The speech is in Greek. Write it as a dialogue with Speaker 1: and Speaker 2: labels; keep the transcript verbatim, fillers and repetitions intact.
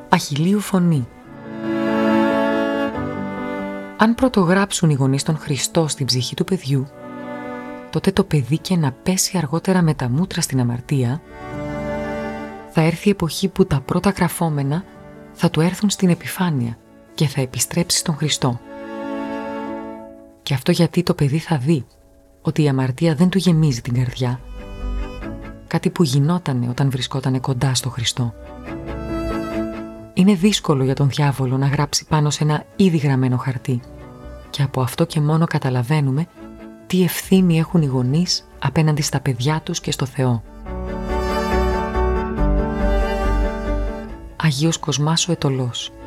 Speaker 1: αχιλίου φωνή. Αν πρωτογράψουν οι γονείς τον Χριστό στην ψυχή του παιδιού, τότε το παιδί και να πέσει αργότερα με τα μούτρα στην αμαρτία, θα έρθει η εποχή που τα πρώτα γραφόμενα θα του έρθουν στην επιφάνεια και θα επιστρέψει στον Χριστό. Και αυτό γιατί το παιδί θα δει ότι η αμαρτία δεν του γεμίζει την καρδιά, κάτι που γινότανε όταν βρισκότανε κοντά στο Χριστό. Είναι δύσκολο για τον διάβολο να γράψει πάνω σε ένα ήδη γραμμένο χαρτί και από αυτό και μόνο καταλαβαίνουμε τι ευθύνη έχουν οι γονείς απέναντι στα παιδιά τους και στο Θεό. Αγίος Κοσμάς ο Αιτωλός.